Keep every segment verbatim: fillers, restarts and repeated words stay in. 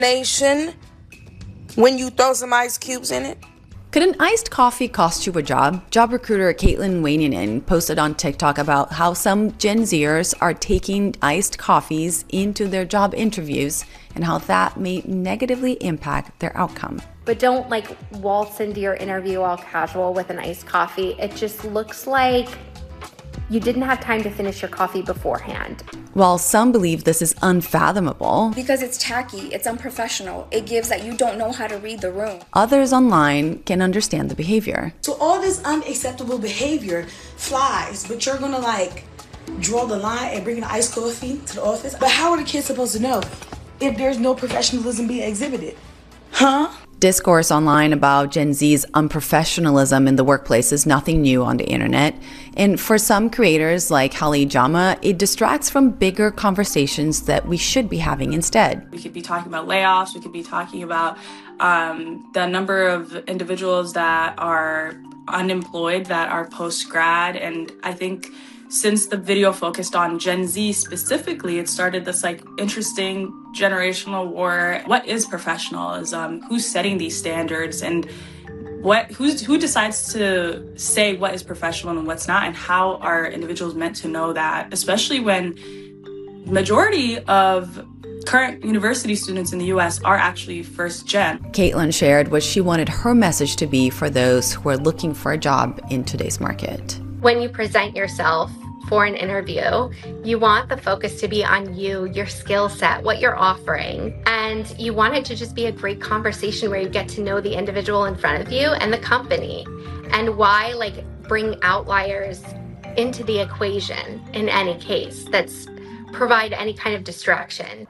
Nation, when you throw some ice cubes in it. Could an iced coffee cost you a job? Job recruiter Caitlin Wainanen posted on TikTok about how some Gen Zers are taking iced coffees into their job interviews and how that may negatively impact their outcome. But don't like waltz into your interview all casual with an iced coffee. It just looks like you didn't have time to finish your coffee beforehand. While some believe this is unfathomable, because it's tacky, it's unprofessional, it gives that you don't know how to read the room. Others online can understand the behavior. So all this unacceptable behavior flies, but you're gonna like draw the line and bring an iced coffee to the office? But how are the kids supposed to know if there's no professionalism being exhibited? Huh? Discourse online about Gen Z's unprofessionalism in the workplace is nothing new on the internet. And for some creators like Hallie Jama, it distracts from bigger conversations that we should be having instead. We could be talking about layoffs, we could be talking about um, the number of individuals that are unemployed, that are post-grad, and I think since the video focused on Gen Z specifically, it started this like interesting generational war. What is professionalism? Who's setting these standards? And what who's who decides to say what is professional and what's not? And how are individuals meant to know that? Especially when majority of current university students in the U S are actually first gen. Caitlin shared what she wanted her message to be for those who are looking for a job in today's market. When you present yourself for an interview, you want the focus to be on you, your skill set, what you're offering. And you want it to just be a great conversation where you get to know the individual in front of you and the company, and why like bring outliers into the equation in any case that's provide any kind of distraction.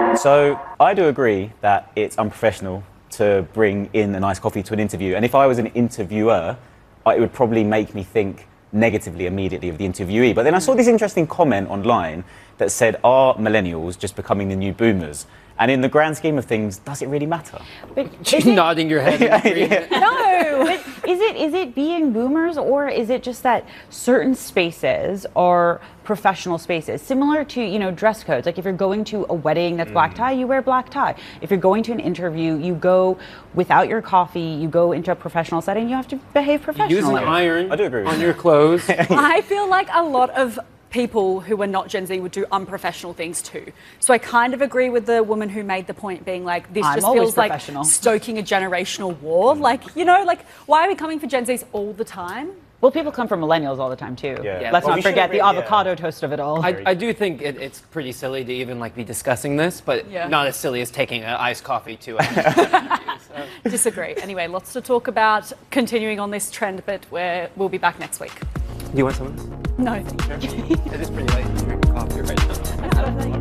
So I do agree that it's unprofessional to bring in a nice coffee to an interview. And if I was an interviewer, it would probably make me think negatively immediately of the interviewee. But then I saw this interesting comment online that said, are millennials just becoming the new boomers? And in the grand scheme of things, does it really matter? But She's nodding your head. yeah. No! But is it is it being boomers, or is it just that certain spaces are professional spaces? Similar to, you know, dress codes. Like if you're going to a wedding that's mm. black tie, you wear black tie. If you're going to an interview, you go without your coffee, you go into a professional setting, you have to behave professionally. Use an iron I do agree with on you. your clothes. I feel like a lot of people who are not Gen Z would do unprofessional things too. So I kind of agree with the woman who made the point being like, this I'm just always feels like professional. stoking a generational war. Like, you know, like why are we coming for Gen Zs all the time? Well, people come from millennials all the time too. Yeah. Yeah. Let's Well, not we forget the should agree, avocado yeah. toast of it all. I, I do think it, it's pretty silly to even like be discussing this, but Yeah. not as silly as taking an iced coffee to a so. Disagree. Anyway, lots to talk about continuing on this trend, but we're, we'll be back next week. Do you want some of this? No, thank you. It is pretty late to drink coffee right now.